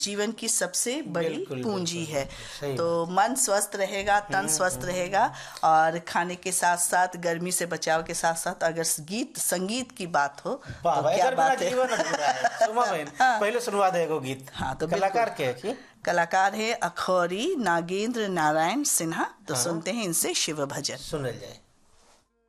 जीवन की सबसे बड़ी बिल्कुल, पूंजी बिल्कुल, है। सही तो मन स्वस्थ रहेगा, तन स्वस्थ रहेगा। और खाने के साथ साथ, गर्मी से बचाव के साथ साथ, अगर गीत संगीत की बात हो तो वाह, क्या एकर बिना बात है। जीवन अधूरा है। सुमा बहन, हाँ पहले सुनवा दे एगो गीत। हाँ, तो कलाकार बिल्कुल। के है कि? कलाकार है अखौरी नागेंद्र नारायण सिन्हा। तो हाँ, सुनते हैं इनसे शिव भजन। सुनल जाए।